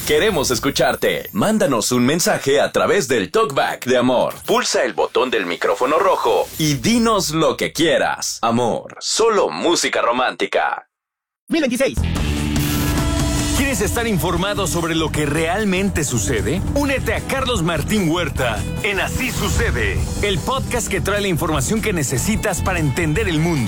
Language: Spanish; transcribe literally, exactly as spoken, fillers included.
Queremos escucharte. Mándanos un mensaje a través del Talkback de Amor. Pulsa el botón del micrófono rojo y dinos lo que quieras. Amor, solo música romántica. dos mil veintiséis. ¿Quieres estar informado sobre lo que realmente sucede? Únete a Carlos Martín Huerta en Así Sucede, el podcast que trae la información que necesitas para entender el mundo.